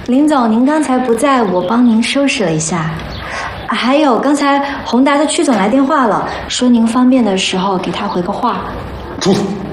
林总，您刚才不在，我帮您收拾了一下。还有，刚才宏达的曲总来电话了，说您方便的时候给他回个话。 出去。